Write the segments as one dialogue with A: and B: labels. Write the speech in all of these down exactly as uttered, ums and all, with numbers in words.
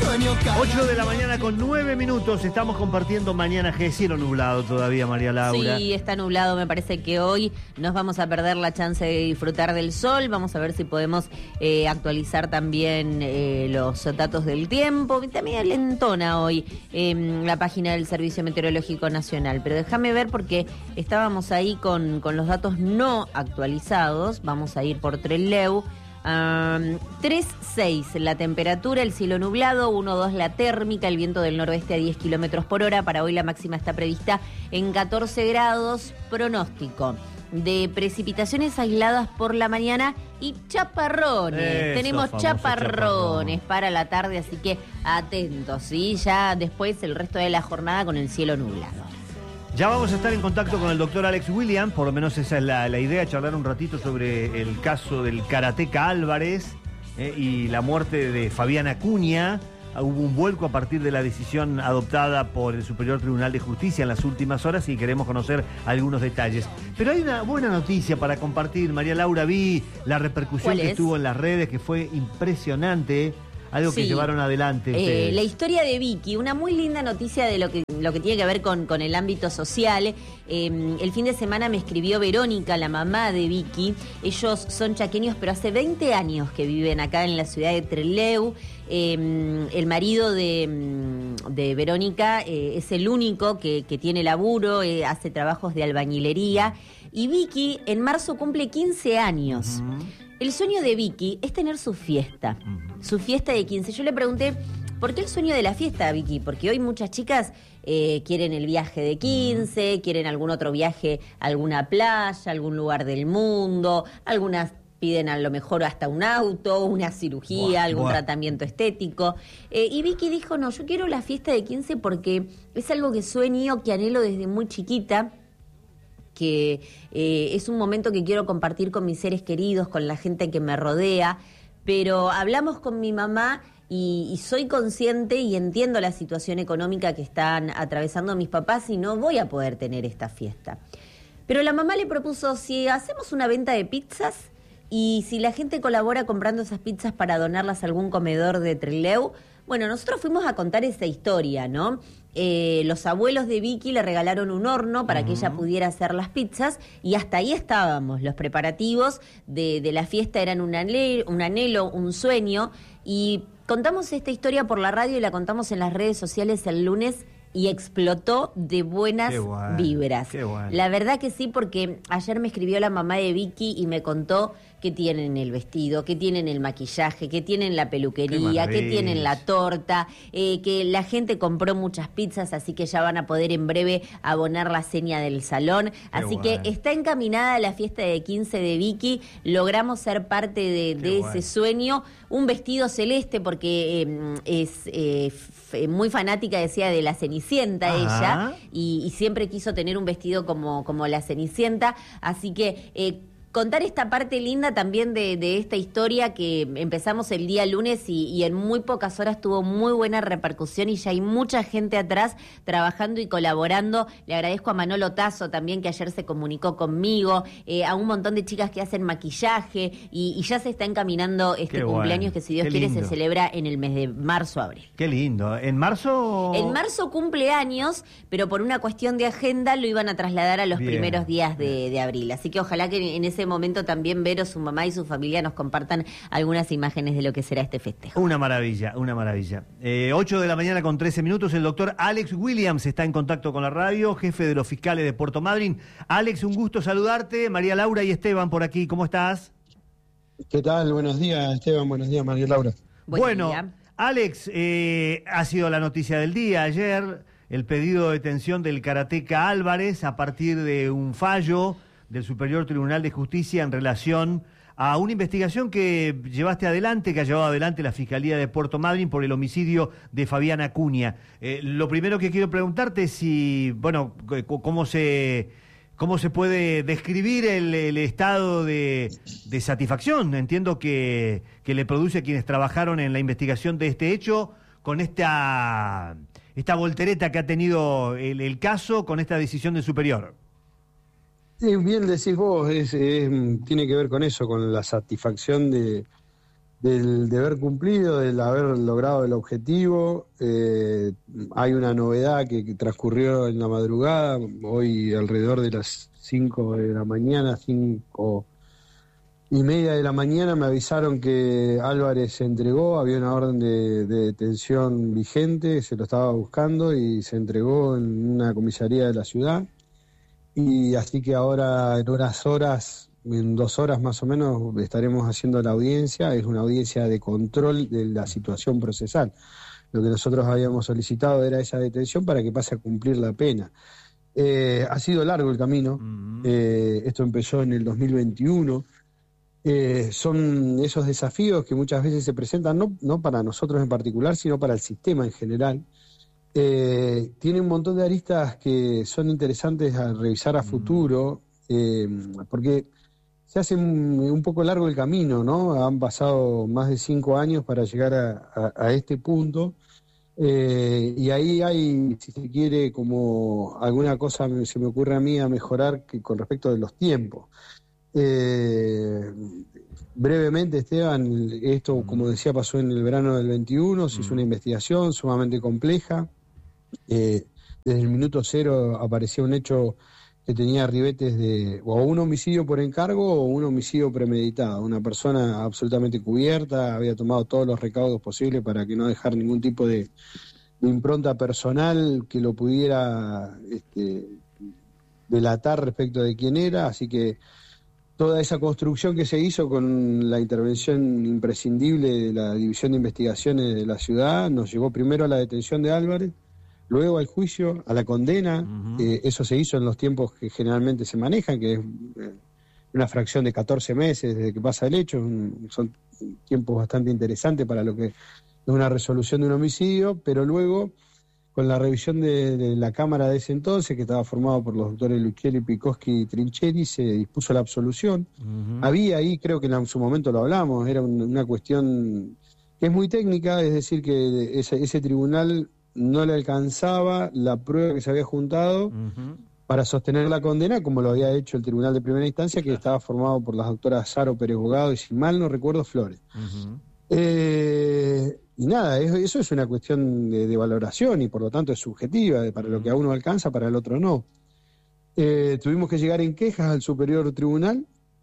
A: ocho de la mañana con nueve minutos, estamos compartiendo Mañana G, cielo nublado todavía, María Laura.
B: Sí, está nublado, me parece que hoy nos vamos a perder la chance de disfrutar del sol, vamos a ver si podemos eh, actualizar también eh, los datos del tiempo, también lentona hoy eh, la página del Servicio Meteorológico Nacional, pero déjame ver porque estábamos ahí con, con los datos no actualizados, vamos a ir por Trelew. Um, tres seis la temperatura, el cielo nublado, uno dos la térmica, el viento del noroeste a diez kilómetros por hora. Para hoy la máxima está prevista en catorce grados, pronóstico de precipitaciones aisladas por la mañana y chaparrones. Eso, tenemos chaparrones chaparrón. para la tarde, así que atentos, ¿sí? Ya después el resto de la jornada con el cielo nublado.
A: Ya vamos a estar en contacto con el doctor Alex William, por lo menos esa es la, la idea, charlar un ratito sobre el caso del karateca Álvarez eh, y la muerte de Fabián Acuña. Hubo un vuelco a partir de la decisión adoptada por el Superior Tribunal de Justicia en las últimas horas y queremos conocer algunos detalles. Pero hay una buena noticia para compartir, María Laura, vi la repercusión que tuvo en las redes, que fue impresionante. Algo que sí. llevaron adelante
B: eh, la historia de Vicky, una muy linda noticia de lo que, lo que tiene que ver con, con el ámbito social. Eh, el fin de semana me escribió Verónica, la mamá de Vicky. Ellos son chaqueños, pero hace veinte años que viven acá en la ciudad de Trelew. Eh, el marido de, de Verónica eh, es el único que, que tiene laburo, eh, hace trabajos de albañilería. Y Vicky en marzo cumple quince años. Uh-huh. El sueño de Vicky es tener su fiesta, uh-huh. su fiesta de quince. Yo le pregunté, ¿por qué el sueño de la fiesta, Vicky? Porque hoy muchas chicas eh, quieren el viaje de quince, uh-huh. quieren algún otro viaje a alguna playa, algún lugar del mundo, algunas piden a lo mejor hasta un auto, una cirugía, buah, algún buah. tratamiento estético. Eh, y Vicky dijo, no, yo quiero la fiesta de quince porque es algo que sueño, que anhelo desde muy chiquita, que eh, es un momento que quiero compartir con mis seres queridos, con la gente que me rodea, pero hablamos con mi mamá y, y soy consciente y entiendo la situación económica que están atravesando mis papás y no voy a poder tener esta fiesta. Pero la mamá le propuso, si hacemos una venta de pizzas y si la gente colabora comprando esas pizzas para donarlas a algún comedor de Trelew, bueno, nosotros fuimos a contar esa historia, ¿no? Eh, los abuelos de Vicky le regalaron un horno para uh-huh. que ella pudiera hacer las pizzas y hasta ahí estábamos. Los preparativos de, de la fiesta eran un anhelo, un anhelo, un sueño, y contamos esta historia por la radio y la contamos en las redes sociales el lunes y explotó de buenas qué bueno, vibras. Qué bueno. La verdad que sí, porque ayer me escribió la mamá de Vicky y me contó que tienen el vestido, que tienen el maquillaje, que tienen la peluquería, que tienen la torta, eh, que la gente compró muchas pizzas, así que ya van a poder en breve abonar la seña del salón. Qué así bueno. que está encaminada la fiesta de quince de Vicky, logramos ser parte de, de bueno. ese sueño. Un vestido celeste, porque eh, es eh, f- muy fanática, decía, de la Cenicienta. Ajá. ella, y, y siempre quiso tener un vestido como, como la Cenicienta, así que... Eh, contar esta parte linda también de, de esta historia que empezamos el día lunes y, y en muy pocas horas tuvo muy buena repercusión y ya hay mucha gente atrás trabajando y colaborando. Le agradezco a Manolo Tazo también, que ayer se comunicó conmigo, eh, a un montón de chicas que hacen maquillaje y, y ya se está encaminando este Qué cumpleaños bueno. que, si Dios Qué quiere, lindo. se celebra en el mes de marzo-abril.
A: Qué lindo. ¿En marzo?
B: En marzo cumpleaños, pero por una cuestión de agenda lo iban a trasladar a los bien, primeros días de, de abril. Así que ojalá que en ese momento también Vero, su mamá y su familia nos compartan algunas imágenes de lo que será este festejo.
A: Una maravilla, una maravilla. Eh, ocho de la mañana con trece minutos, el doctor Alex Williams está en contacto con la radio, jefe de los fiscales de Puerto Madryn. Alex, un gusto saludarte. María Laura y Esteban por aquí, ¿cómo estás?
C: ¿Qué tal? Buenos días, Esteban. Buenos días, María Laura.
B: Buen
A: bueno,
B: día.
A: Alex, eh, ha sido la noticia del día ayer, el pedido de detención del karateca Álvarez a partir de un fallo del Superior Tribunal de Justicia en relación a una investigación que llevaste adelante, que ha llevado adelante la Fiscalía de Puerto Madryn por el homicidio de Fabián Acuña. Eh, lo primero que quiero preguntarte es si, bueno, cómo se, cómo se puede describir el, el estado de, de satisfacción, entiendo que, que le produce a quienes trabajaron en la investigación de este hecho, con esta, esta voltereta que ha tenido el, el caso, con esta decisión del Superior.
C: Sí, bien decís vos, es, es, tiene que ver con eso, con la satisfacción de, del deber cumplido, del haber logrado el objetivo. Eh, hay una novedad que, que transcurrió en la madrugada, hoy alrededor de las cinco de la mañana, cinco y media de la mañana, me avisaron que Álvarez se entregó, había una orden de, de detención vigente, se lo estaba buscando y se entregó en una comisaría de la ciudad. Y así que ahora en unas horas, en dos horas más o menos, estaremos haciendo la audiencia. Es una audiencia de control de la situación procesal. Lo que nosotros habíamos solicitado era esa detención para que pase a cumplir la pena. Eh, ha sido largo el camino. Uh-huh. eh, esto empezó en el dos mil veintiuno. Eh, son esos desafíos que muchas veces se presentan, no, no para nosotros en particular, sino para el sistema en general. Eh, tiene un montón de aristas que son interesantes a revisar a futuro, eh, porque se hace un, un poco largo el camino, ¿no? Han pasado más de cinco años para llegar a, a, a este punto, eh, y ahí hay, si se quiere, como alguna cosa se me ocurre a mí a mejorar que, con respecto de los tiempos. Eh, brevemente, Esteban, esto, como decía, pasó en el verano del veintiuno, se hizo una investigación sumamente compleja. Eh, desde el minuto cero aparecía un hecho que tenía ribetes de o un homicidio por encargo o un homicidio premeditado. Una persona absolutamente cubierta, había tomado todos los recaudos posibles para que no dejar ningún tipo de, de impronta personal que lo pudiera este, delatar respecto de quién era, así que toda esa construcción que se hizo con la intervención imprescindible de la División de Investigaciones de la ciudad nos llevó primero a la detención de Álvarez, luego al juicio, a la condena. Uh-huh. Eh, eso se hizo en los tiempos que generalmente se manejan, que es eh, una fracción de catorce meses desde que pasa el hecho. Un, son tiempos bastante interesantes para lo que es una resolución de un homicidio, pero luego, con la revisión de, de la Cámara de ese entonces, que estaba formado por los doctores Luchieri, Picoski y Trincheri, se dispuso la absolución. Uh-huh. Había ahí, creo que en su momento lo hablamos, era un, una cuestión que es muy técnica, es decir, que ese, ese tribunal no le alcanzaba la prueba que se había juntado uh-huh. para sostener la condena, como lo había hecho el tribunal de primera instancia, que estaba formado por las doctoras Saro Pérez Bogado y, si mal no recuerdo, Flores. Uh-huh. Eh... Y nada, eso es una cuestión de, de valoración y por lo tanto es subjetiva, para lo que a uno alcanza, para el otro no. Eh, tuvimos que llegar en quejas al Superior Tribunal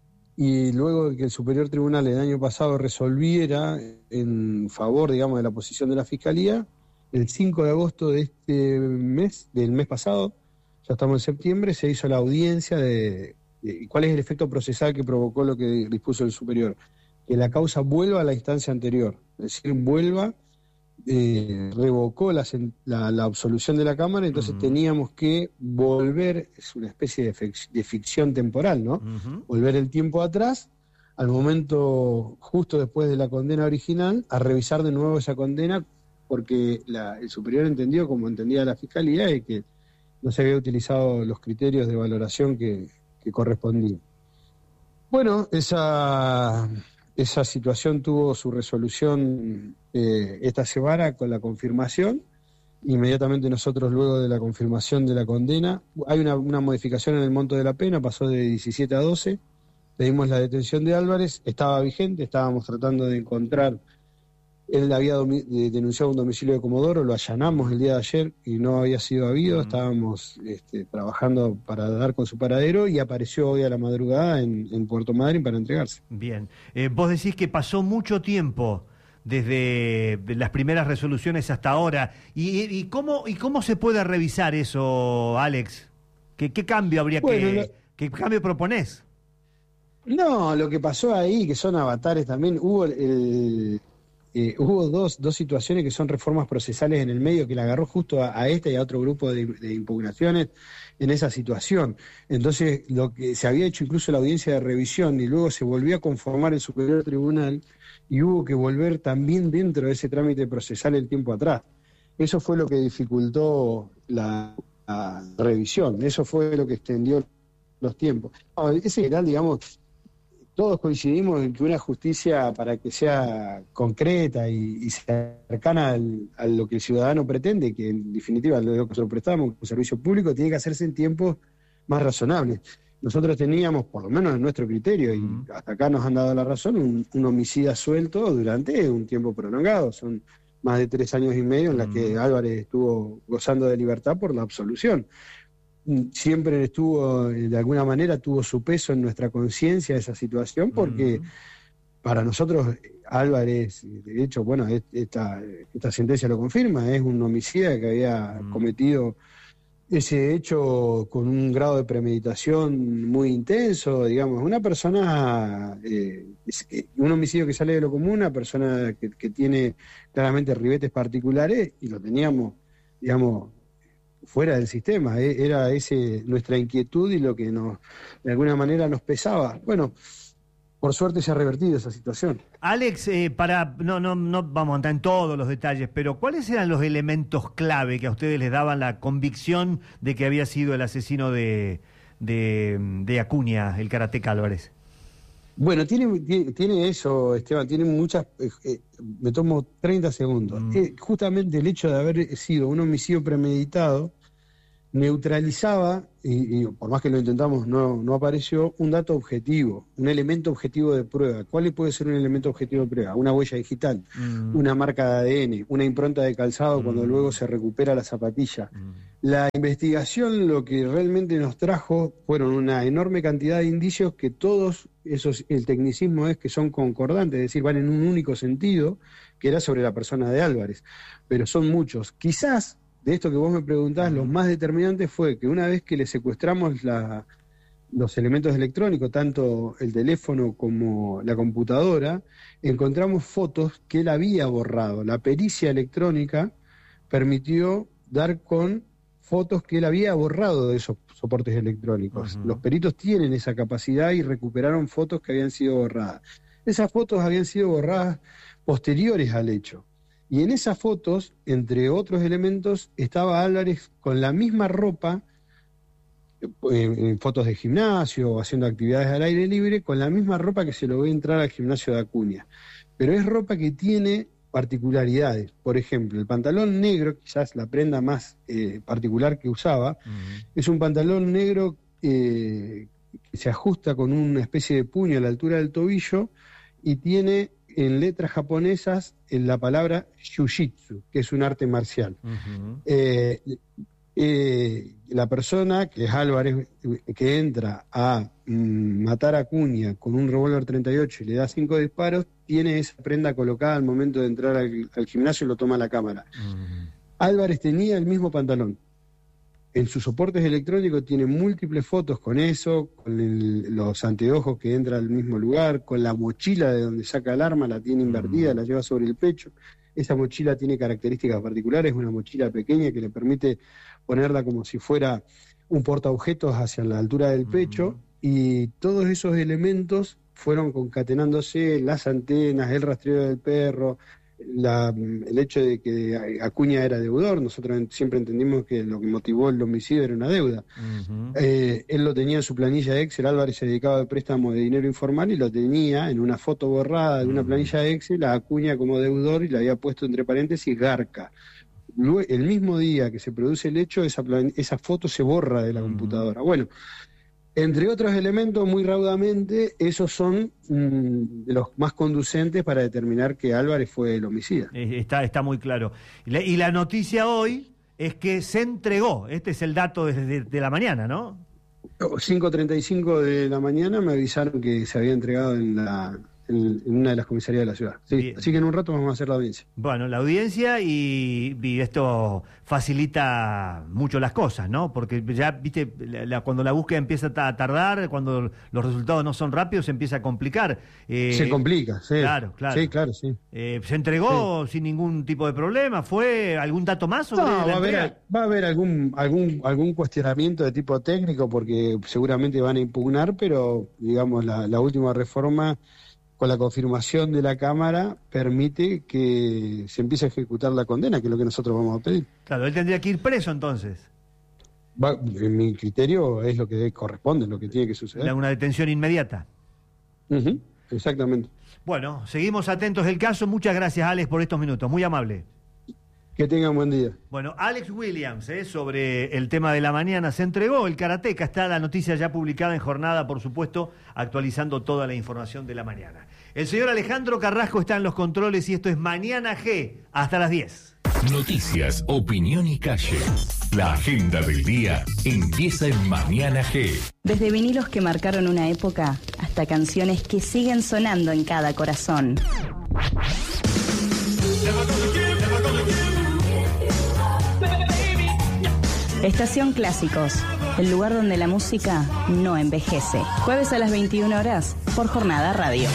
C: y luego de que el Superior Tribunal el año pasado resolviera en favor, digamos, de la posición de la Fiscalía, el cinco de agosto de este mes, del mes pasado, ya estamos en septiembre, se hizo la audiencia de, de cuál es el efecto procesal que provocó lo que dispuso el Superior. Que la causa vuelva a la instancia anterior, es decir, vuelva, eh, revocó la, la, la absolución de la Cámara, entonces uh-huh. teníamos que volver, es una especie de, fic, de ficción temporal, ¿no? Uh-huh. Volver el tiempo atrás, al momento justo después de la condena original, a revisar de nuevo esa condena, porque la, el superior entendió, como entendía la Fiscalía, y que no se había utilizado los criterios de valoración que, que correspondían. Bueno, esa... Esa situación tuvo su resolución eh, esta semana con la confirmación. Inmediatamente nosotros, luego de la confirmación de la condena, hay una, una modificación en el monto de la pena, pasó de diecisiete a doce, pedimos la detención de Álvarez, estaba vigente, estábamos tratando de encontrar, él había domi- denunciado un domicilio de Comodoro, lo allanamos el día de ayer y no había sido habido, uh-huh. estábamos este, trabajando para dar con su paradero y apareció hoy a la madrugada en, en Puerto Madryn para entregarse.
A: Bien, eh, vos decís que pasó mucho tiempo desde las primeras resoluciones hasta ahora, ¿y, y, cómo, y cómo se puede revisar eso, Alex? ¿Qué, qué cambio habría bueno, que, lo... qué cambio proponés?
C: No, lo que pasó ahí, que son avatares también, hubo el... Eh, hubo dos, dos situaciones que son reformas procesales en el medio que la agarró justo a, a esta y a otro grupo de, de impugnaciones en esa situación. Entonces, lo que se había hecho incluso la audiencia de revisión y luego se volvió a conformar el Superior Tribunal y hubo que volver también dentro de ese trámite procesal el tiempo atrás. Eso fue lo que dificultó la, la revisión, eso fue lo que extendió los tiempos. No, ese general, digamos... Todos coincidimos en que una justicia, para que sea concreta y, y cercana al, a lo que el ciudadano pretende, que en definitiva lo que nosotros prestamos, un servicio público, tiene que hacerse en tiempos más razonables. nosotros teníamos, por lo menos en nuestro criterio, y hasta acá nos han dado la razón, un, un homicida suelto durante un tiempo prolongado. Son más de tres años y medio en la que Álvarez estuvo gozando de libertad por la absolución. Siempre estuvo, de alguna manera, tuvo su peso en nuestra conciencia esa situación, porque para nosotros Álvarez, de hecho, bueno, esta, esta sentencia lo confirma, es un homicida que había cometido ese hecho con un grado de premeditación muy intenso, digamos, una persona, eh, es, un homicidio que sale de lo común, una persona que, que tiene claramente ribetes particulares, y lo teníamos, digamos, fuera del sistema. Eh, era ese nuestra inquietud y lo que nos, de alguna manera nos pesaba. Bueno, por suerte se ha revertido esa situación.
A: Alex, eh, para no, no, no vamos a entrar en todos los detalles, pero ¿cuáles eran los elementos clave que a ustedes les daban la convicción de que había sido el asesino de, de, de Acuña, el karateca Álvarez?
C: Bueno, tiene, tiene, tiene eso, Esteban, tiene muchas... Eh, eh, me tomo treinta segundos. Mm. Eh, justamente el hecho de haber sido un homicidio premeditado neutralizaba, y, y por más que lo intentamos no, no apareció, un dato objetivo, un elemento objetivo de prueba. ¿Cuál puede ser un elemento objetivo de prueba? Una huella digital, mm. una marca de A D N, una impronta de calzado mm. cuando luego se recupera la zapatilla. Mm. La investigación lo que realmente nos trajo fueron una enorme cantidad de indicios que todos esos, el tecnicismo es que son concordantes, es decir, van en un único sentido, que era sobre la persona de Álvarez. Pero son muchos. Quizás de esto que vos me preguntás, lo más determinante fue que una vez que le secuestramos la, los elementos electrónicos, tanto el teléfono como la computadora, encontramos fotos que él había borrado. La pericia electrónica permitió dar con fotos que él había borrado de esos soportes electrónicos. Uh-huh. Los peritos tienen esa capacidad y recuperaron fotos que habían sido borradas. Esas fotos habían sido borradas posteriores al hecho. Y en esas fotos, entre otros elementos, estaba Álvarez con la misma ropa, en fotos de gimnasio, haciendo actividades al aire libre, con la misma ropa que se lo ve entrar al gimnasio de Acuña. Pero es ropa que tiene particularidades. Por ejemplo, el pantalón negro, quizás la prenda más eh, particular que usaba, uh-huh. es un pantalón negro eh, que se ajusta con una especie de puño a la altura del tobillo y tiene en letras japonesas en la palabra Jiu-Jitsu, que es un arte marcial. Uh-huh. eh, eh, la persona, que es Álvarez, que entra a mm, matar a Acuña con un revólver treinta y ocho y le da cinco disparos, tiene esa prenda colocada al momento de entrar al, al gimnasio y lo toma la cámara. Uh-huh. Álvarez tenía el mismo pantalón. En sus soportes electrónicos tiene múltiples fotos con eso, con el, los anteojos que entra al mismo lugar, con la mochila de donde saca el arma, la tiene invertida, la lleva sobre el pecho. Esa mochila tiene características particulares, es una mochila pequeña que le permite ponerla como si fuera un portaobjetos hacia la altura del pecho, uh-huh. y todos esos elementos fueron concatenándose, las antenas, el rastreo del perro, La, el hecho de que Acuña era deudor. Nosotros siempre entendimos que lo que motivó el homicidio era una deuda. Uh-huh. eh, él lo tenía en su planilla de Excel. Álvarez se dedicaba al préstamo de dinero informal y lo tenía en una foto borrada de una uh-huh. planilla de Excel a Acuña como deudor y le había puesto entre paréntesis Garca. Luego, el mismo día que se produce el hecho, esa, plan- esa foto se borra de la uh-huh. computadora. Bueno, entre otros elementos, muy raudamente, esos son mmm, los más conducentes para determinar que Álvarez fue el homicida.
A: Está, está muy claro. Y la, y la noticia hoy es que se entregó. Este es el dato desde de la mañana, ¿no?
C: cinco treinta y cinco de la mañana me avisaron que se había entregado en la... En, en una de las comisarías de la ciudad. Sí, así que en un rato vamos a hacer la audiencia.
A: Bueno, la audiencia y, y esto facilita mucho las cosas, ¿no? Porque ya, viste, la, la, cuando la búsqueda empieza a tardar, cuando los resultados no son rápidos, se empieza a complicar.
C: Eh, se complica, sí.
A: Claro, claro.
C: Sí, claro, sí.
A: Eh, ¿Se entregó sí. sin ningún tipo de problema? ¿Fue algún dato más sobre
C: no,
A: la
C: va, a haber, va a haber algún, algún, algún cuestionamiento de tipo técnico, porque seguramente van a impugnar, pero, digamos, la, la última reforma, con la confirmación de la Cámara, permite que se empiece a ejecutar la condena, que es lo que nosotros vamos a pedir.
A: Claro, él tendría que ir preso entonces.
C: Va, en mi criterio es lo que corresponde, lo que tiene que suceder.
A: Una detención inmediata.
C: Uh-huh, exactamente.
A: Bueno, seguimos atentos del caso. Muchas gracias, Alex, por estos minutos. Muy amable.
C: Que tengan buen día.
A: Bueno, Alex Williams, eh, sobre el tema de la mañana, se entregó el karateca, está la noticia ya publicada en Jornada, por supuesto, actualizando toda la información de la mañana. El señor Alejandro Carrasco está en los controles y esto es Mañana G, hasta las diez.
D: Noticias, opinión y calle. La agenda del día empieza en Mañana G.
E: Desde vinilos que marcaron una época hasta canciones que siguen sonando en cada corazón. Estación Clásicos, el lugar donde la música no envejece. Jueves a las veintiuna horas por Jornada Radio.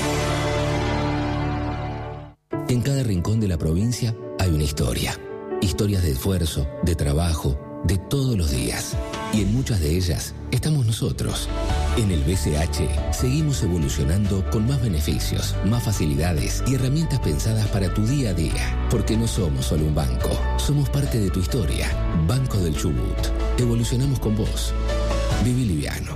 F: En cada rincón de la provincia hay una historia. Historias de esfuerzo, de trabajo, de todos los días. Y en muchas de ellas estamos nosotros. En el B C H seguimos evolucionando con más beneficios, más facilidades y herramientas pensadas para tu día a día. Porque no somos solo un banco, somos parte de tu historia. Banco del Chubut. Evolucionamos con vos. Viví liviano.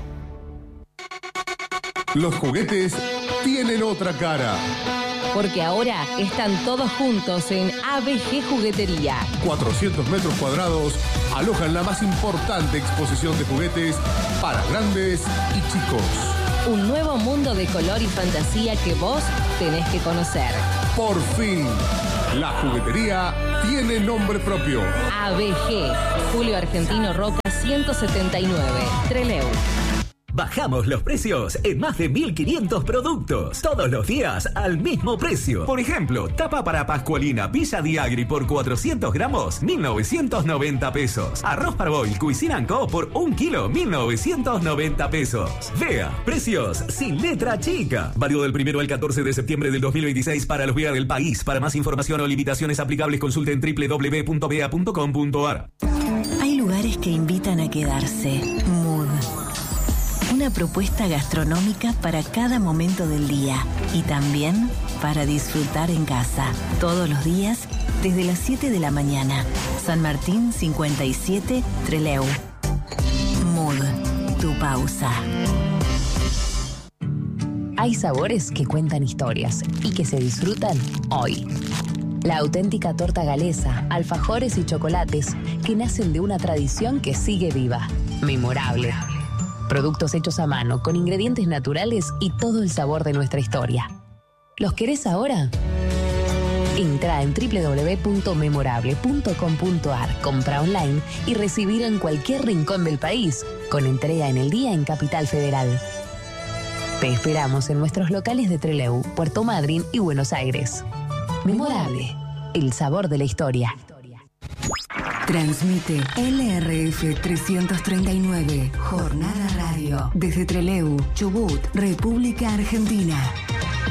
G: Los juguetes tienen otra cara.
H: Porque ahora están todos juntos en A B G Juguetería.
G: cuatrocientos metros cuadrados alojan la más importante exposición de juguetes para grandes y chicos.
H: Un nuevo mundo de color y fantasía que vos tenés que conocer.
G: Por fin, la juguetería tiene nombre propio.
H: A B G, Julio Argentino Roca ciento setenta y nueve, Trelew.
I: Bajamos los precios en más de mil quinientos productos. Todos los días al mismo precio. Por ejemplo, tapa para Pascualina Villa Diagri por cuatrocientos gramos, mil novecientos noventa pesos. Arroz Parboil Cuisine Co por un kilo, mil novecientos noventa pesos. Vea, precios sin letra chica. Válido del primero al catorce de septiembre del dos mil veintiséis para los V I A del país. Para más información o limitaciones aplicables consulte en doble u doble u doble u punto v a punto com punto a r.
J: Hay lugares que invitan a quedarse. Mood. Una propuesta gastronómica para cada momento del día y también para disfrutar en casa. Todos los días desde las siete de la mañana. San Martín cincuenta y siete, Trelew. Mood, tu pausa.
H: Hay sabores que cuentan historias y que se disfrutan hoy. La auténtica torta galesa, alfajores y chocolates que nacen de una tradición que sigue viva. Memorable. Productos hechos a mano, con ingredientes naturales y todo el sabor de nuestra historia. ¿Los querés ahora? Entra en doble u doble u doble u punto memorable punto com punto a r, compra online y recibir en cualquier rincón del país, con entrega en el día en Capital Federal. Te esperamos en nuestros locales de Trelew, Puerto Madryn y Buenos Aires. Memorable, el sabor de la historia.
J: Transmite L R F trescientos treinta y nueve, Jornada Radio, desde Trelew, Chubut, República Argentina.